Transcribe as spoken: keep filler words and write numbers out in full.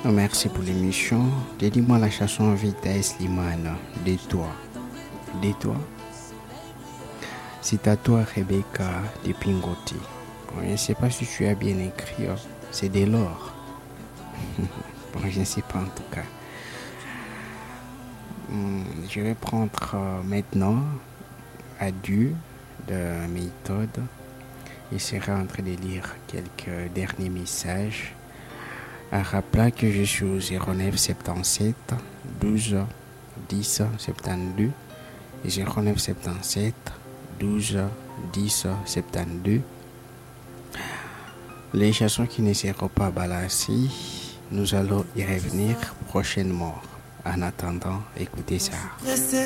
Merci pour l'émission. Dédie-moi la chanson Vita Slimane. De toi. De toi. C'est à toi, Rebecca de Pingoti. Bon, je ne sais pas si tu as bien écrit. C'est de l'or. Bon, je ne sais pas en tout cas. Je vais prendre maintenant Adieu de Méthode. Je serai en train de lire quelques derniers messages. Un rappel que je suis au zéro neuf soixante-dix-sept douze dix soixante-douze et zéro neuf soixante-dix-sept douze dix soixante-douze. Les chansons qui ne seront pas balancées, nous allons y revenir prochainement. En attendant, écoutez ça.